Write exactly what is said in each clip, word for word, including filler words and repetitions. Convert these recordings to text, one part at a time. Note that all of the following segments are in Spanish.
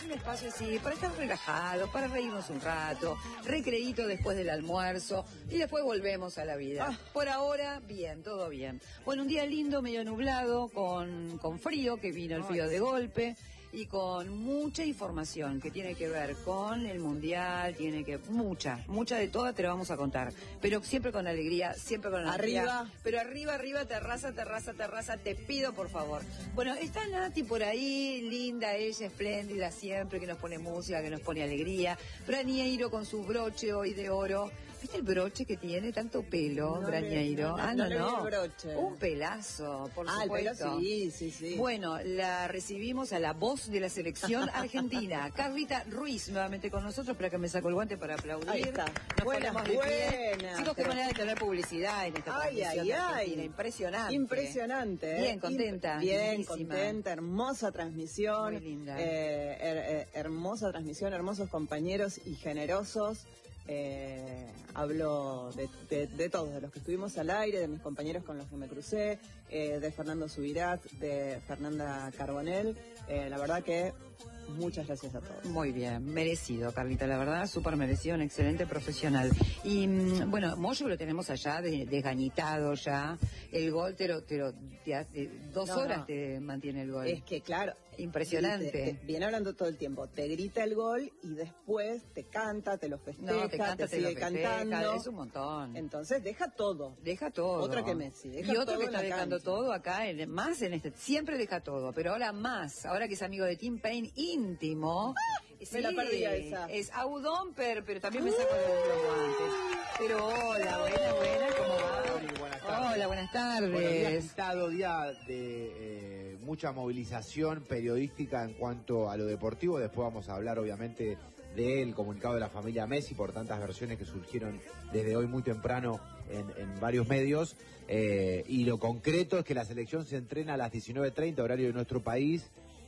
un espacio así para estar relajados, para reírnos un rato, recreíto después del almuerzo y después volvemos a la vida. Ah. Por ahora, bien, todo bien. Bueno, un día lindo, medio nublado, con, con frío, que vino el frío de golpe. Y con mucha información que tiene que ver con el mundial, tiene que mucha, mucha de todas te la vamos a contar, pero siempre con alegría, siempre con alegría. Arriba. Pero arriba, arriba, terraza, terraza, terraza, te pido por favor. Bueno, está Nati por ahí, linda, ella, espléndida siempre, que nos pone música, que nos pone alegría. Brañeiro con su broche hoy de oro. ¿Viste el broche que tiene? Tanto pelo, no Brañeiro. Le, no, ah, no, no, no. no. El broche. Un pelazo, por ah, supuesto. Ah, el pelo sí, sí, sí. Bueno, la recibimos a la voz de la selección argentina, Carlita Ruiz, nuevamente con nosotros. Espera que me saco el guante para aplaudir. Ahí está. Nos buenas, ponemos de pie. buenas. Chicos, qué manera de tener publicidad en esta ay, transmisión ay, de Argentina. ay. Impresionante. Impresionante. ¿eh? Bien, contenta. Bien, lindísima. contenta, hermosa transmisión. Muy linda. Eh, her, her, hermosa transmisión, hermosos compañeros y generosos. Eh, hablo de, de, de todos, de los que estuvimos al aire, de mis compañeros con los que me crucé, eh, de Fernando Subirat, de Fernanda Carbonell. Eh, la verdad que muchas gracias a todos. Muy bien, merecido, Carlita, la verdad, súper merecido, un excelente profesional. Y bueno, Moyo lo tenemos allá, de, desgañitado ya. El gol te lo, te lo te, te, dos no, horas no. te mantiene el gol. Es que claro, impresionante. Te, te, viene hablando todo el tiempo, te grita el gol y después te canta, te lo festeja, no, te, canta, te, te sigue lo festeja, cantando. Es un montón. Entonces deja todo. Deja todo. Otra que Messi. Deja y otro todo que está dejando cancha. todo acá, en, más en este, siempre deja todo, pero ahora más, ahora que es amigo de Tim Payne íntimo. Me sí, la perdía esa. Es Audomper, pero también me saco los guantes. Pero hola, buena, buena, ¿cómo va? Muy buenas tardes. Hola, buenas tardes. Bueno, día agitado, día de eh, mucha movilización periodística en cuanto a lo deportivo. Después vamos a hablar, obviamente, del comunicado de la familia Messi por tantas versiones que surgieron desde hoy muy temprano en, en varios medios. Eh, y lo concreto es que la selección se entrena a las diecinueve treinta, horario de nuestro país.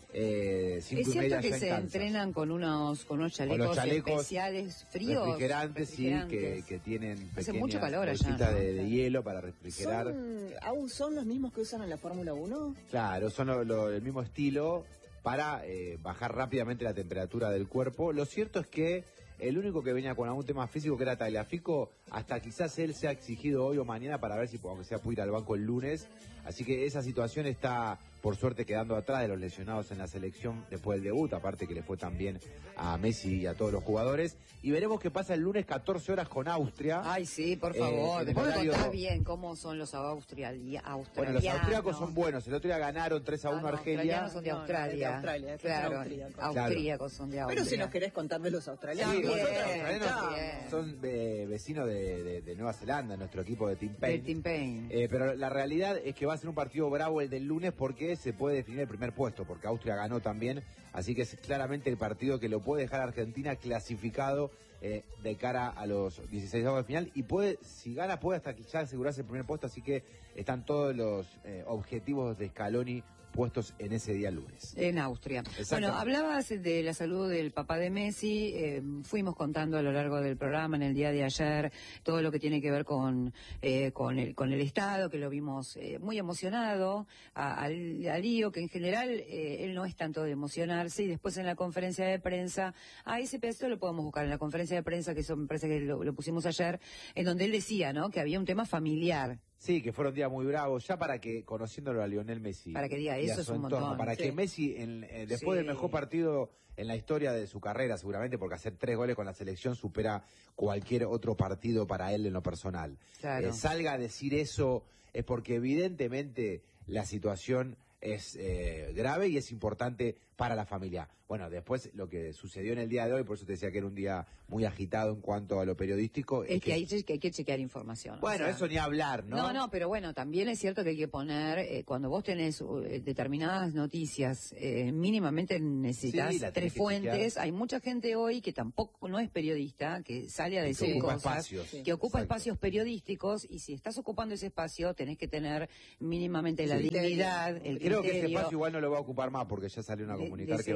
Eh, cinco es y cierto media que se entrenan con unos con unos chalecos, con chalecos especiales fríos, refrigerantes, refrigerantes. sí, que, que tienen hace mucho calor allá, bolsitas ¿no? de, de hielo para refrigerar. ¿Son, ¿Aún son los mismos que usan en la Fórmula uno? Claro, son lo, lo, el mismo estilo para eh, bajar rápidamente la temperatura del cuerpo. Lo cierto es que el único que venía con algún tema físico, que era Tagliafico, hasta quizás él se ha exigido hoy o mañana para ver si, aunque sea, puede ir al banco el lunes. Así que esa situación está, por suerte, quedando atrás de los lesionados en la selección después del debut, aparte que le fue tan bien a Messi y a todos los jugadores. Y veremos qué pasa el lunes, catorce horas con Austria. Ay, sí, por favor. Eh, Después me horario... contás bien cómo son los australianos. Bueno, los austríacos son buenos. El otro día ganaron tres a uno ah, no, Argelia. Los australianos son de Australia. No, no, de Australia claro, austríacos. austríacos son de Austria. Pero si nos querés contar de los australianos. Sí, bien, los australianos bien. son eh, vecinos de, de, de Nueva Zelanda, nuestro equipo de Tim Payne. De Tim Payne. Eh, pero la realidad es que va a ser un partido bravo el del lunes porque se puede definir el primer puesto, porque Austria ganó también, así que es claramente el partido que lo puede dejar a Argentina clasificado eh, de cara a los dieciséis de final, y puede, si gana, puede hasta quizás asegurarse el primer puesto, así que están todos los eh, objetivos de Scaloni puestos en ese día lunes. En Austria. Bueno, hablabas de la salud del papá de Messi, eh, fuimos contando a lo largo del programa en el día de ayer todo lo que tiene que ver con eh, con el con el Estado, que lo vimos eh, muy emocionado, a, al, a Lío, que en general eh, él no es tanto de emocionarse, y después en la conferencia de prensa, a ese pedazo lo podemos buscar en la conferencia de prensa, que eso me parece que lo, lo pusimos ayer, en donde él decía, ¿no?, que había un tema familiar. Sí, que fueron días muy bravos, ya para que, conociéndolo a Lionel Messi, para que diga eso es un entorno, montón, para sí. que Messi, en, eh, después sí. del mejor partido en la historia de su carrera, seguramente, porque hacer tres goles con la selección supera cualquier otro partido para él en lo personal, claro. eh, salga a decir eso, es porque evidentemente la situación es eh, grave y es importante para la familia. Bueno, después lo que sucedió en el día de hoy, por eso te decía que era un día muy agitado en cuanto a lo periodístico. Es, es que, que, hay, que hay que chequear información. Bueno, o sea, eso ni hablar, ¿no? No, no, pero bueno, también es cierto que hay que poner, eh, cuando vos tenés eh, determinadas noticias, eh, mínimamente necesitas sí, tres fuentes. Hay mucha gente hoy que tampoco no es periodista, que sale a decir que ocupa cosas, espacios, sí. que ocupa Exacto. espacios periodísticos, y si estás ocupando ese espacio tenés que tener mínimamente la sí, dignidad, el Creo criterio. que ese espacio igual no lo va a ocupar más, porque ya salió a comunicar de, de, que va a haber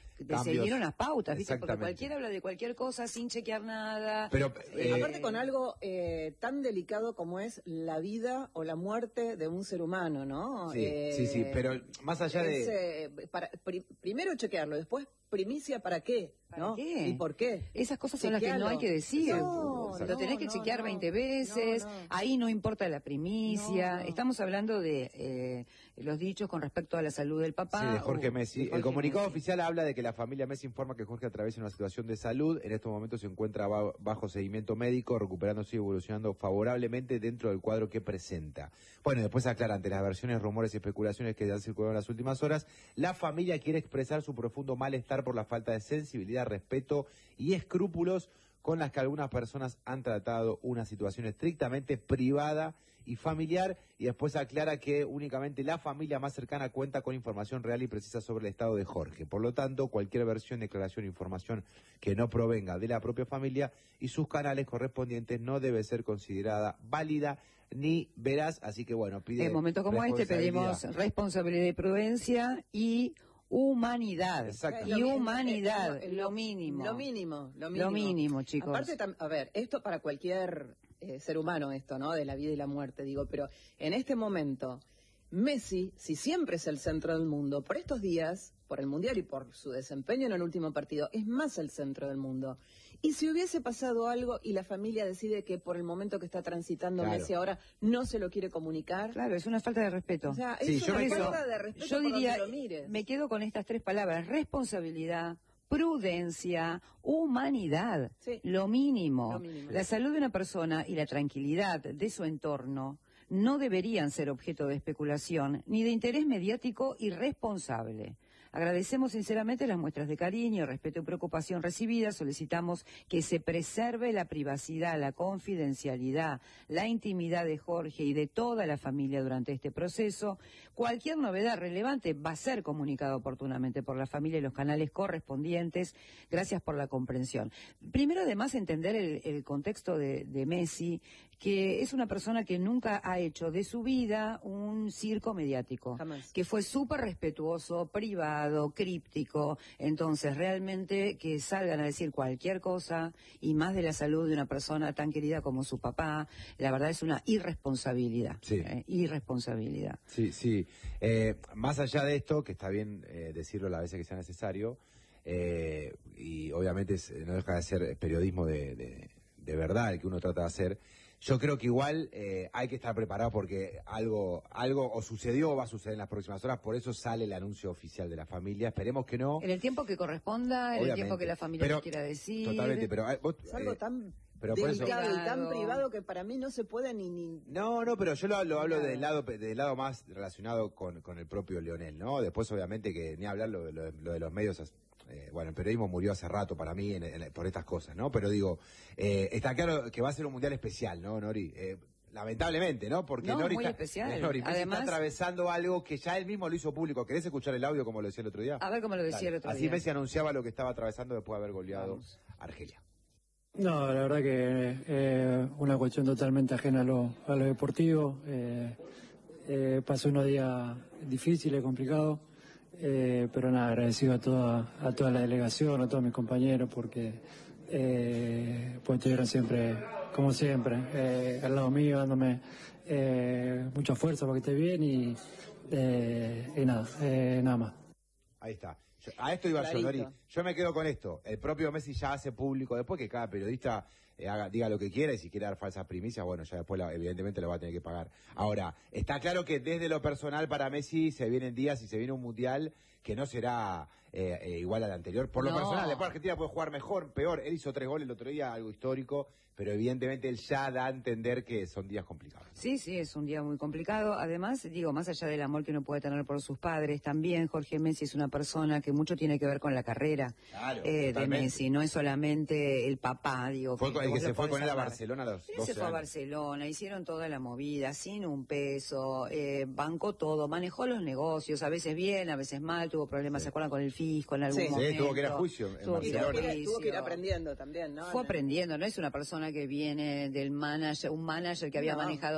de cambios. seguir unas pautas, ¿viste? Porque Exactamente. cualquiera habla de cualquier cosa sin chequear nada. Pero, Eh, eh, aparte con algo eh, tan delicado como es la vida o la muerte de un ser humano, ¿no? Sí, Eh, sí, sí, pero más allá es, de... eh, para, pri- primero chequearlo, después primicia para qué, ¿Para ¿no? qué? ¿Y por qué? Esas cosas son las que no Chequealo. hay que decir. No, Lo no, tenés que no, chequear no. veinte veces. No, no. Ahí no importa la primicia. No, no. Estamos hablando de eh, los dichos con respecto a la salud del papá. Sí, de Jorge o- Messi. de Jorge El comunicado Messi. oficial habla de que la familia Messi informa que Jorge atraviesa una situación de salud. En estos momentos se encuentra ba- bajo seguimiento médico, recuperándose y evolucionando favorablemente dentro del cuadro que presenta. Bueno, después aclara, ante las versiones, rumores y especulaciones que han circulado en las últimas horas, la familia quiere expresar su profundo malestar por la falta de sensibilidad, respeto y escrúpulos con las que algunas personas han tratado una situación estrictamente privada y familiar, y después aclara que únicamente la familia más cercana cuenta con información real y precisa sobre el estado de Jorge. Por lo tanto, cualquier versión, declaración o información que no provenga de la propia familia y sus canales correspondientes no debe ser considerada válida ni veraz, así que bueno, pide En momentos como este pedimos responsabilidad. responsabilidad y prudencia y humanidad. Exactamente. Y Lo- humanidad, eh, lo mínimo. Lo mínimo, lo mínimo. Lo mínimo, chicos. Aparte, tam- a ver, esto para cualquier eh, ser humano, esto, ¿no? De la vida y la muerte, digo, pero en este momento, Messi, si siempre es el centro del mundo, por estos días, por el Mundial y por su desempeño en el último partido, es más el centro del mundo. Y si hubiese pasado algo y la familia decide que por el momento que está transitando Claro. Messi ahora no se lo quiere comunicar, Claro, es una falta de respeto. o sea, es Sí, yo una me quedo- falta de respeto Yo por diría, donde lo mires. me quedo con estas tres palabras: responsabilidad, prudencia, humanidad, Sí. lo mínimo. Lo mínimo. La salud de una persona y la tranquilidad de su entorno no deberían ser objeto de especulación ni de interés mediático irresponsable. Agradecemos sinceramente las muestras de cariño, respeto y preocupación recibidas. Solicitamos que se preserve la privacidad, la confidencialidad, la intimidad de Jorge y de toda la familia durante este proceso. Cualquier novedad relevante va a ser comunicada oportunamente por la familia y los canales correspondientes. Gracias por la comprensión. Primero, además, entender el, el contexto de, de Messi, que es una persona que nunca ha hecho de su vida un circo mediático. Jamás. Que fue súper respetuoso, privado, críptico. Entonces, realmente que salgan a decir cualquier cosa, y más de la salud de una persona tan querida como su papá, la verdad es una irresponsabilidad. Sí. eh, irresponsabilidad. Sí, sí. Eh, más allá de esto, que está bien eh, decirlo las veces que sea necesario, eh, y obviamente es- no deja de ser periodismo de, de- de verdad el que uno trata de hacer, yo creo que igual eh, hay que estar preparado porque algo algo o sucedió o va a suceder en las próximas horas, por eso sale el anuncio oficial de la familia. Esperemos que no. En el tiempo que corresponda, en el Obviamente. tiempo que la familia Pero- lo quiera decir. Totalmente, pero ah, vos, Es algo eh, tan pero por eso- delicado y tan Privado. privado que para mí no se puede ni... ni... No, no, pero yo lo, lo hablo Nada. del lado del lado más relacionado con, con el propio Lionel, ¿no? Después, obviamente, que ni hablar lo, lo- lo de los medios, eh, bueno, el periodismo murió hace rato para mí en- en- por estas cosas, ¿no? Pero digo, eh, está claro que va a ser un mundial especial, ¿no, Nori? Eh, lamentablemente, ¿no? Porque No, Nori, muy está, especial. eh, Nori Messi Además- está atravesando algo que ya él mismo lo hizo público. ¿Querés escuchar el audio como lo decía el otro día? A ver cómo lo decía Dale. el otro Así día. Messi anunciaba lo que estaba atravesando después de haber goleado Vamos. a Argelia. No, la verdad que eh, una cuestión totalmente ajena a lo, a lo deportivo. Eh, eh, pasó unos días difíciles, complicados, eh, pero nada, agradecido a toda, a toda la delegación, a todos mis compañeros, porque eh, pues estuvieron siempre, como siempre, eh, al lado mío, dándome eh, mucha fuerza para que esté bien y, eh, y nada, eh, nada más. Ahí está. Yo- a esto iba yo, Clarito. Nori. Yo me quedo con esto. El propio Messi ya hace público, después que cada periodista eh, haga, diga lo que quiera, y si quiere dar falsas primicias, bueno, ya después la- evidentemente lo va a tener que pagar. Ahora, está claro que desde lo personal para Messi se vienen días y se viene un mundial que no será eh, eh, igual al anterior. Por lo No. personal, después Argentina puede jugar mejor, peor. Él hizo tres goles el otro día, algo histórico, pero evidentemente él ya da a entender que son días complicados. Sí, sí, es un día muy complicado. Además, digo, más allá del amor que uno puede tener por sus padres, también Jorge Messi es una persona que mucho tiene que ver con la carrera Claro, eh, de totalmente. Messi. No es solamente el papá, digo. Fue con- el vos que lo se fue podés con él a amar. Barcelona a los Él doce se fue a años. Barcelona, hicieron toda la movida, sin un peso, eh, bancó todo, manejó los negocios, a veces bien, a veces mal, tuvo problemas, ¿se acuerdan? Con el fisco en algún Sí. Sí, momento. tuvo que ir a juicio en Tuvo que ir a Y tuvo que, ir, juicio. tuvo que ir aprendiendo también, ¿no? Fue aprendiendo, no es una persona que viene del manager, un manager que había No. manejado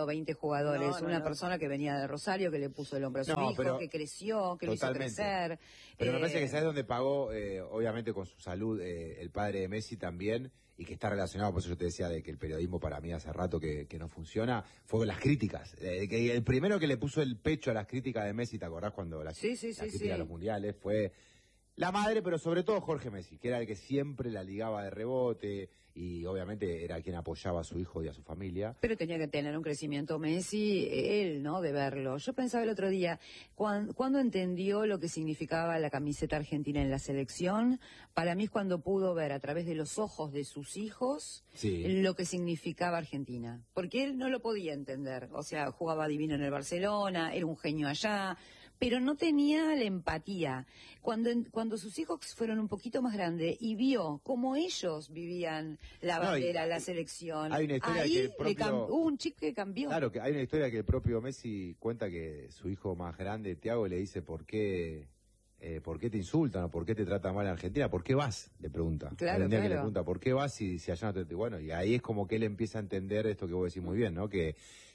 veinte jugadores, No, no, una no. persona que venía de Rosario, que le puso el hombro a su No, hijo, pero- que creció, que lo hizo Totalmente. crecer. Pero me Eh, parece que sabes dónde pagó, eh, obviamente con su salud, eh, el padre de Messi también, y que está relacionado, por eso yo te decía de que el periodismo para mí hace rato que, que no funciona, fue con las críticas. Eh, que el primero que le puso el pecho a las críticas de Messi, ¿te acordás cuando la, Sí, sí, la sí, crítica sí. a los mundiales? Fue la madre, pero sobre todo Jorge Messi, que era el que siempre la ligaba de rebote, y obviamente era quien apoyaba a su hijo y a su familia. Pero tenía que tener un crecimiento Messi, él, ¿no? De verlo. Yo pensaba el otro día, cuando, cuando entendió lo que significaba la camiseta argentina en la selección, para mí es cuando pudo ver a través de los ojos de sus hijos Sí. lo que significaba Argentina. Porque él no lo podía entender. O sea, jugaba divino en el Barcelona, era un genio allá, pero no tenía la empatía. Cuando, cuando sus hijos fueron un poquito más grandes y vio cómo ellos vivían la No, y- bandera, la selección, hay una historia ahí que el le propio- cam- hubo un chip que cambió. Claro, que hay una historia que el propio Messi cuenta que su hijo más grande, Thiago, le dice por qué, eh, por qué te insultan o por qué te tratan mal en Argentina, ¿por qué vas? Le pregunta. Claro, Hay un día que le claro. pregunta, ¿por qué vas si, si allá no te... Bueno, y ahí es como que él empieza a entender esto que vos decís muy bien, ¿no? Que,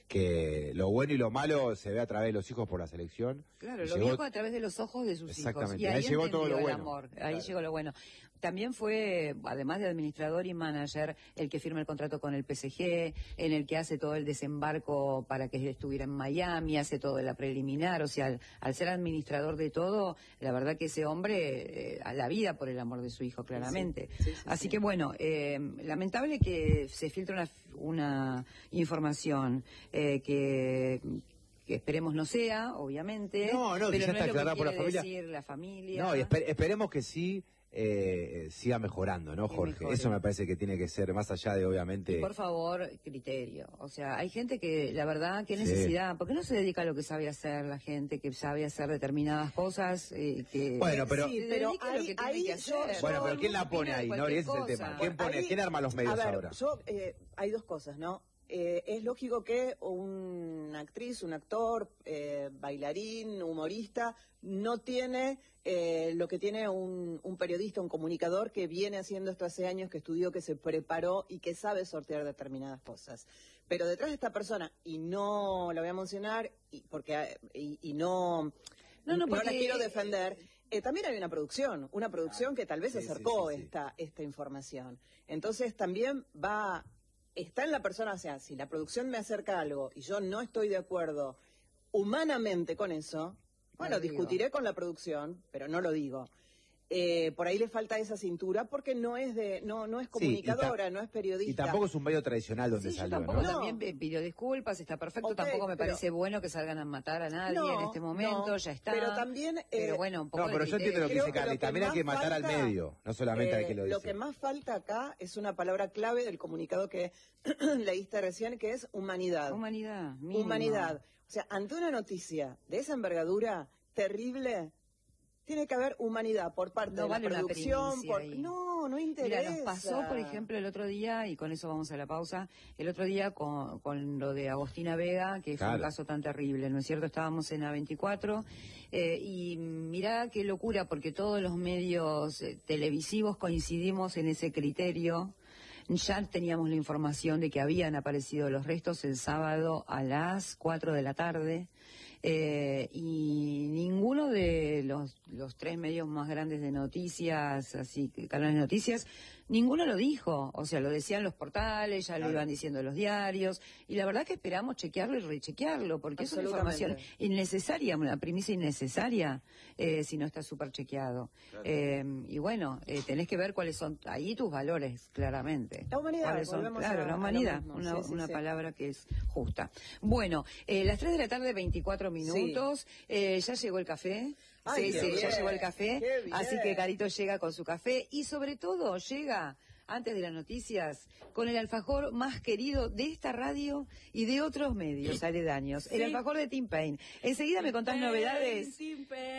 que lo bueno y lo malo se ve a través de los hijos por la selección. Claro, Y lo llegó- vio a través de los ojos de sus hijos. Exactamente, Y ahí, ahí llegó todo entendió lo el bueno. amor, ahí Claro. llegó lo bueno. También fue, además de administrador y manager, el que firma el contrato con el P S G, en el que hace todo el desembarco para que estuviera en Miami, hace todo la preliminar. O sea, al, al ser administrador de todo, la verdad que ese hombre, eh, a la vida por el amor de su hijo, claramente. Sí, sí, sí, Así sí. que bueno, eh, lamentable que se filtre una, una información eh, que... que esperemos no sea, obviamente. No, no, que pero ya no está es lo que aclarada por la quiere familia. decir la familia. No, y esper- esperemos que sí eh, siga mejorando, ¿no, Que Jorge? mejore. Eso me parece que tiene que ser, más allá de, obviamente... Y por favor, criterio. O sea, hay gente que, la verdad, qué Sí. necesidad. ¿Por qué no se dedica a lo que sabe hacer la gente, que sabe hacer determinadas cosas? Eh, que Bueno, pero- Sí, Sí, pero dedique a lo ahí- que tiene ahí que yo- hacer. yo- Bueno, pero ¿quién la Opina pone de ahí, no? Y cualquier ese es el cosa. tema. ¿Quién pone, Ahí- quién arma los medios a ver, ahora? Yo, eh, hay dos cosas, ¿no? Eh, es lógico que una actriz, un actor, eh, bailarín, humorista, no tiene eh, lo que tiene un, un periodista, un comunicador que viene haciendo esto hace años, que estudió, que se preparó y que sabe sortear determinadas cosas. Pero detrás de esta persona, y no la voy a mencionar, y, porque, y, y no, No, no, porque- la quiero defender, eh, también hay una producción, una producción que tal vez Sí, sí, acercó sí, sí. esta esta información. Entonces también va, está en la persona, o sea, si la producción me acerca algo y yo no estoy de acuerdo humanamente con eso, bueno, lo digo. discutiré con la producción, pero no lo digo. Eh, por ahí le falta esa cintura porque no es de, no, no es Sí, y ta- comunicadora, no es periodista. Y tampoco es un medio tradicional donde Sí, yo salió, tampoco ¿no? No. también eh, pidió disculpas, está perfecto, Ok, tampoco me pero- parece bueno que salgan a matar a nadie No, en este momento, no, ya está. pero también, eh, Pero bueno, un poco No, de pero yo entiendo lo que Creo dice que Carly. lo que También hay más que matar al falta, medio, no solamente al que lo Eh, dice. Lo que más falta acá es una palabra clave del comunicado que leíste recién, que es humanidad. Humanidad, mínimo. Humanidad. O sea, ante una noticia de esa envergadura terrible, tiene que haber humanidad por parte No de vale la una producción. primicia Por... ahí. No, no interesa. Mira, nos pasó, por ejemplo, el otro día, y con eso vamos a la pausa, el otro día con, con lo de Agostina Vega, que fue un Claro. caso tan terrible, ¿no es cierto? Estábamos en A veinticuatro, eh, y mirá qué locura, porque todos los medios eh, televisivos coincidimos en ese criterio. Ya teníamos la información de que habían aparecido los restos el sábado a las cuatro de la tarde. Eh, y ninguno de los, los tres medios más grandes de noticias, así que canales de noticias, ninguno lo dijo. O sea, lo decían los portales, ya lo Claro. iban diciendo los diarios. Y la verdad que esperamos chequearlo y rechequearlo, porque es una Absolutamente. información innecesaria, una premisa innecesaria, eh, si no está súper chequeado. Eh, y bueno, eh, tenés que ver cuáles son ahí tus valores, claramente. La humanidad, ¿Cuáles son? volvemos Claro, a- a la lo humanidad, mismo. una, Sí, sí, una sí. palabra que es justa. Bueno, eh, las tres de la tarde, veinticuatro minutos, eh, ya llegó el café. Ay, sí, qué sí, ya bien, llegó el café. qué bien. Así que Carito llega con su café y sobre todo llega, antes de las noticias, con el alfajor más querido de esta radio y de otros medios aledaños, el alfajor de Tim Payne. Enseguida me contás novedades.